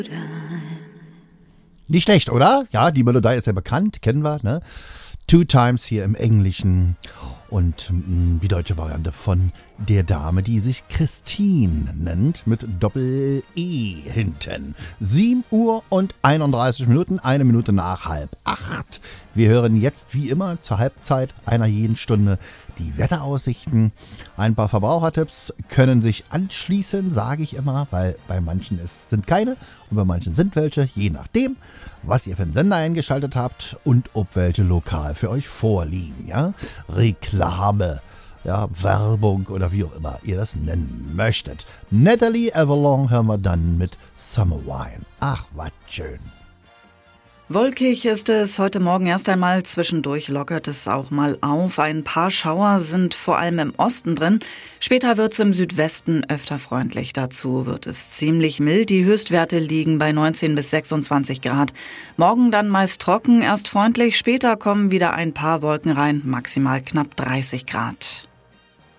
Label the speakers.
Speaker 1: Nicht schlecht, oder? Ja, die Melodie ist ja bekannt, kennen wir, ne? Two Times hier im Englischen und die deutsche Variante von der Dame, die sich Christine nennt, mit Doppel-E hinten. 7 Uhr und 31 Minuten, 1 Minute nach 7:30. Wir hören jetzt wie immer zur Halbzeit einer jeden Stunde die Wetteraussichten. Ein paar Verbrauchertipps können sich anschließen, sage ich immer, weil bei manchen sind keine und bei manchen sind welche, je nachdem, was ihr für einen Sender eingeschaltet habt und ob welche lokal für euch vorliegen. Ja? Reklame, ja, Werbung oder wie auch immer ihr das nennen möchtet. Natalie Avalon hören wir dann mit Summer Wine. Ach, was schön.
Speaker 2: Wolkig ist es heute Morgen erst einmal, zwischendurch lockert es auch mal auf. Ein paar Schauer sind vor allem im Osten drin. Später wird es im Südwesten öfter freundlich. Dazu wird es ziemlich mild. Die Höchstwerte liegen bei 19 bis 26 Grad. Morgen dann meist trocken, erst freundlich. Später kommen wieder ein paar Wolken rein, maximal knapp 30 Grad.